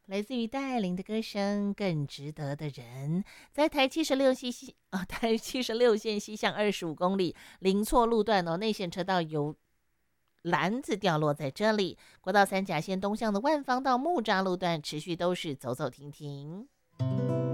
来自于戴爱玲的歌声《更值得的人》。在台76线西向25公里，零错路段内线车道有篮子掉落在这里。国道3甲线东向的万芳到木栅路段持续都是走走停停。